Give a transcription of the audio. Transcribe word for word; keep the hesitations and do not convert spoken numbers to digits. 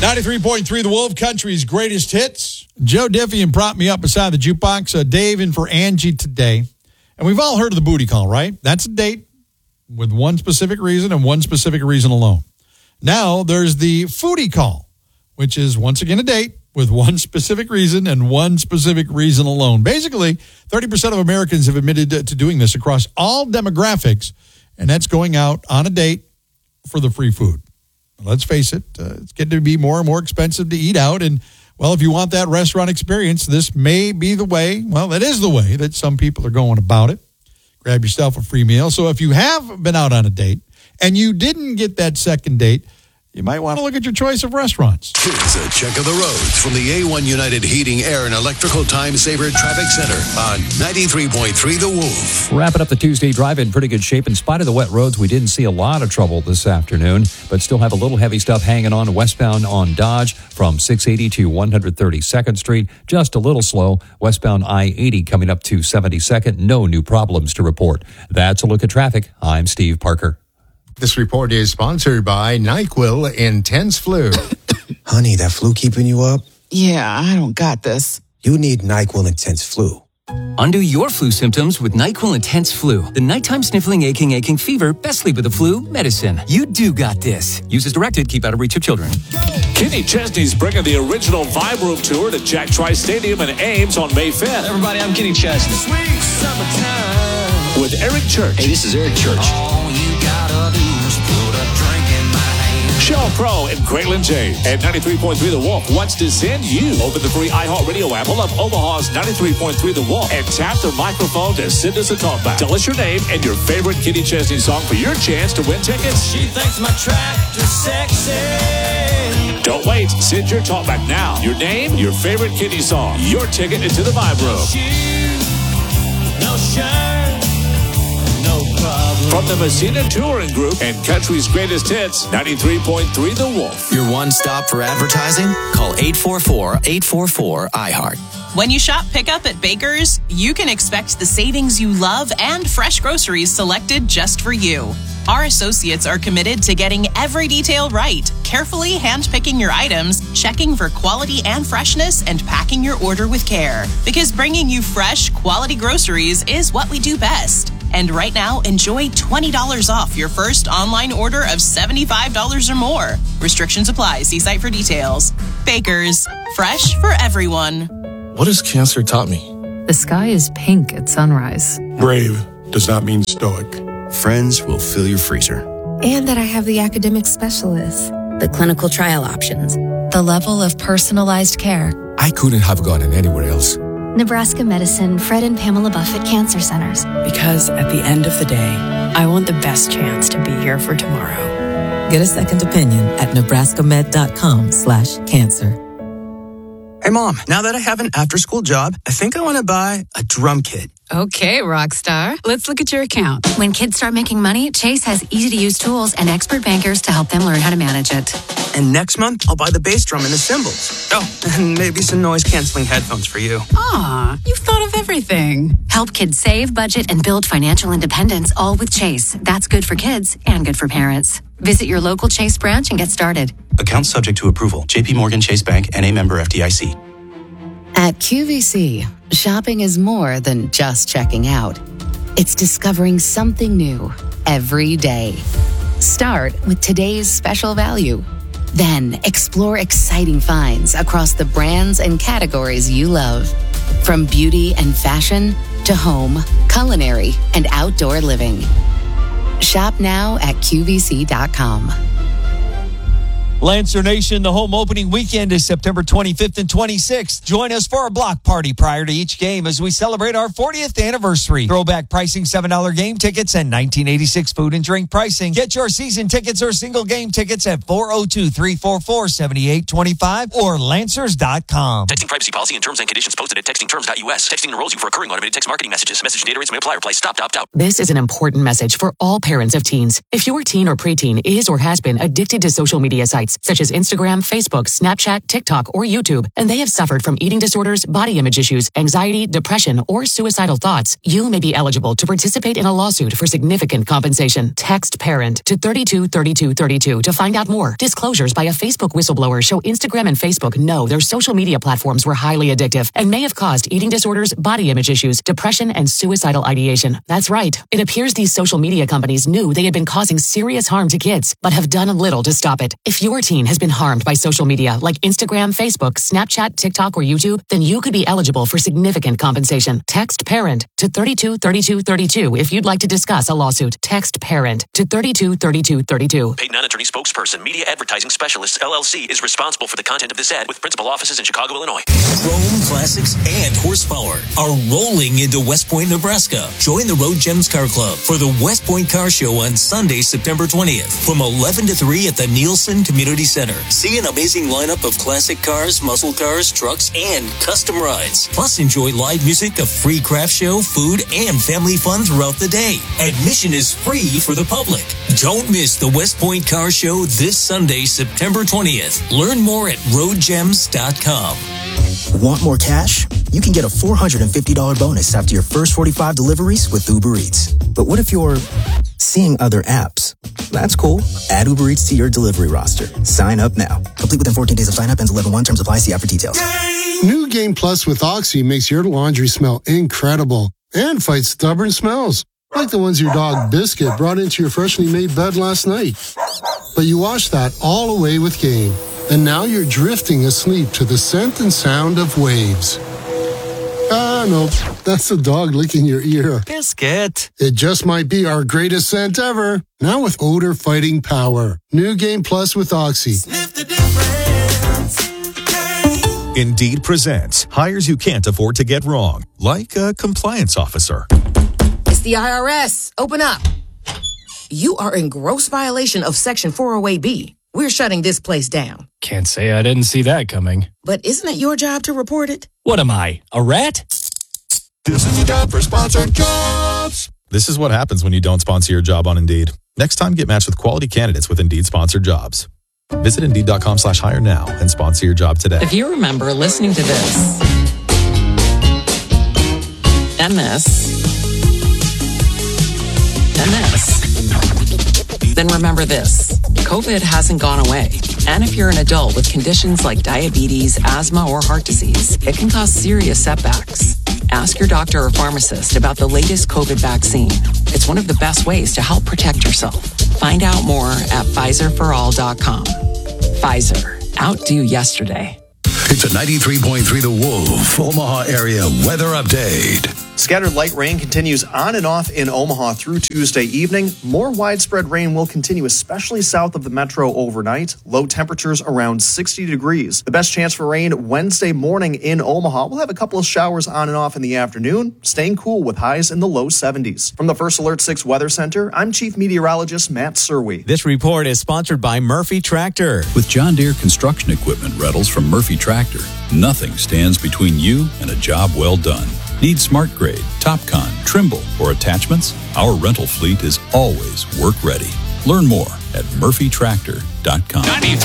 ninety-three point three The Wolf, Country's greatest hits. Joe Diffie propped me up beside the jukebox. Uh, Dave in for Angie today. And we've all heard of the booty call, right? That's a date with one specific reason and one specific reason alone. Now there's the foodie call, which is once again a date with one specific reason and one specific reason alone. Basically, thirty percent of Americans have admitted to doing this across all demographics, and that's going out on a date for the free food. Let's face it, uh, it's getting to be more and more expensive to eat out, and well, if you want that restaurant experience, this may be the way, well, it is the way that some people are going about it. Grab yourself a free meal. So if you have been out on a date and you didn't get that second date, you might want to look at your choice of restaurants. Here's a check of the roads from the A one United Heating, Air, and Electrical Time Saver Traffic Center on ninety-three point three The Wolf. Wrapping up the Tuesday drive in pretty good shape. In spite of the wet roads, we didn't see a lot of trouble this afternoon, but still have a little heavy stuff hanging on westbound on Dodge from six eighty to one thirty-second Street. Just a little slow. Westbound I eighty coming up to seventy-second. No new problems to report. That's a look at traffic. I'm Steve Parker. This report is sponsored by NyQuil Intense Flu. Honey, that flu keeping you up? Yeah, I don't got this. You need NyQuil Intense Flu. Undo your flu symptoms with NyQuil Intense Flu. The nighttime sniffling, aching, aching fever, best sleep with the flu medicine. You do got this. Use as directed. Keep out of reach of children. Kenny Chesney's bringing the original Vibe Room tour to Jack Trice Stadium in Ames on May fifth. Everybody, I'm Kenny Chesney. Sweet summertime. With Eric Church. Hey, this is Eric Church. All you gotta do is put a drink in my hand. Shell Pro and Graylin James. At ninety-three point three The Wolf wants to send you. Open the free iHeartRadio app. Pull up Omaha's ninety-three point three The Wolf and tap the microphone to send us a talkback. Tell us your name and your favorite Kenny Chesney song for your chance to win tickets. She thinks my tractor's sexy. Don't wait. Send your talkback now. Your name, your favorite Kenny song, your ticket into the Vibe Room. No shirt, no problem. From the Messina Touring Group and Country's Greatest Hits, ninety-three point three The Wolf. Your one stop for advertising? Call eight four four, eight four four, I heart. When you shop pickup at Baker's, you can expect the savings you love and fresh groceries selected just for you. Our associates are committed to getting every detail right, carefully handpicking your items, checking for quality and freshness, and packing your order with care. Because bringing you fresh, quality groceries is what we do best. And right now, enjoy twenty dollars off your first online order of seventy-five dollars or more. Restrictions apply. See site for details. Baker's, fresh for everyone. What has cancer taught me? The sky is pink at sunrise. Brave does not mean stoic. Friends will fill your freezer. And that I have the academic specialists, the clinical trial options, the level of personalized care. I couldn't have gotten anywhere else. Nebraska Medicine, Fred and Pamela Buffett Cancer Centers. Because at the end of the day, I want the best chance to be here for tomorrow. Get a second opinion at nebraskamed.com slash cancer. Hey, Mom, now that I have an after-school job, I think I want to buy a drum kit. Okay, Rockstar. Let's look at your account. When kids start making money, Chase has easy-to-use tools and expert bankers to help them learn how to manage it. And next month, I'll buy the bass drum and the cymbals. Oh, and maybe some noise-canceling headphones for you. Aw, you've thought of everything. Help kids save, budget, and build financial independence, all with Chase. That's good for kids and good for parents. Visit your local Chase branch and get started. Account subject to approval. J P Morgan Chase Bank and a member F D I C. At Q V C, shopping is more than just checking out. It's discovering something new every day. Start with today's special value. Then explore exciting finds across the brands and categories you love. From beauty and fashion to home, culinary, and outdoor living. Shop now at Q V C dot com. Lancer Nation, the home opening weekend is September twenty-fifth and twenty-sixth. Join us for a block party prior to each game as we celebrate our fortieth anniversary. Throwback pricing, seven dollars game tickets, and nineteen eighty-six food and drink pricing. Get your season tickets or single game tickets at four oh two, three four four, seven eight two five or lancers dot com. Texting privacy policy and terms and conditions posted at texting terms dot U S. Texting enrolls you for recurring automated text marketing messages. Message and data rates may apply. Reply stop, opt out. This is an important message for all parents of teens. If your teen or preteen is or has been addicted to social media sites, sites such as Instagram, Facebook, Snapchat, TikTok, or YouTube, and they have suffered from eating disorders, body image issues, anxiety, depression, or suicidal thoughts, you may be eligible to participate in a lawsuit for significant compensation. Text PARENT to thirty-two thirty-two thirty-two to find out more. Disclosures by a Facebook whistleblower show Instagram and Facebook know their social media platforms were highly addictive and may have caused eating disorders, body image issues, depression, and suicidal ideation. That's right. It appears these social media companies knew they had been causing serious harm to kids, but have done little to stop it. If your teen has been harmed by social media like Instagram, Facebook, Snapchat, TikTok, or YouTube, then you could be eligible for significant compensation. Text PARENT to thirty-two thirty-two thirty-two if you'd like to discuss a lawsuit. Text PARENT to thirty-two thirty-two thirty-two. Paid non-attorney spokesperson, Media Advertising Specialists, L L C, is responsible for the content of this ad with principal offices in Chicago, Illinois. Chrome Classics and Horsepower are rolling into West Point, Nebraska. Join the Road Gems Car Club for the West Point Car Show on Sunday, September twentieth from eleven to three at the Nielsen Community Center. See an amazing lineup of classic cars, muscle cars, trucks, and custom rides. Plus, enjoy live music, a free craft show, food, and family fun throughout the day. Admission is free for the public. Don't miss the West Point Car Show this Sunday, September twentieth. Learn more at road gems dot com. Want more cash? You can get a four hundred fifty dollars bonus after your first forty-five deliveries with Uber Eats. But what if you're seeing other apps? That's cool. Add Uber Eats to your delivery roster. Sign up now. Complete within fourteen days of sign up. Ends eleven one. Terms apply. See app for details. New Game Plus with Oxy makes your laundry smell incredible and fights stubborn smells, like the ones your dog Biscuit brought into your freshly made bed last night. But you washed that all away with Game, and now you're drifting asleep to the scent and sound of waves. Ah, no, that's the dog licking your ear. Biscuit. It just might be our greatest scent ever. Now with odor fighting power. New Game Plus with Oxy. Sniff the difference. Indeed presents hires you can't afford to get wrong, like a compliance officer. It's the I R S. Open up. You are in gross violation of Section four oh eight B. We're shutting this place down. Can't say I didn't see that coming. But isn't it your job to report it? What am I, a rat? This is your job for sponsored jobs. This is what happens when you don't sponsor your job on Indeed. Next time, get matched with quality candidates with Indeed sponsored jobs. Visit Indeed.com slash hire now and sponsor your job today. If you remember listening to this and this and this, then remember this. COVID hasn't gone away. And if you're an adult with conditions like diabetes, asthma, or heart disease, it can cause serious setbacks. Ask your doctor or pharmacist about the latest COVID vaccine. It's one of the best ways to help protect yourself. Find out more at Pfizer for all dot com. Pfizer. Outdo yesterday. It's a ninety-three point three The Wolf Omaha area weather update. Scattered light rain continues on and off in Omaha through Tuesday evening. More widespread rain will continue, especially south of the metro overnight. Low temperatures around sixty degrees. The best chance for rain Wednesday morning in Omaha. We'll have a couple of showers on and off in the afternoon, staying cool with highs in the low seventies. From the First Alert six Weather Center, I'm Chief Meteorologist Matt Serwy. This report is sponsored by Murphy Tractor. With John Deere construction equipment rentals from Murphy Tractor, nothing stands between you and a job well done. Need Smart Grade, TopCon, Trimble, or attachments? Our rental fleet is always work ready. Learn more at murphy tractor dot com.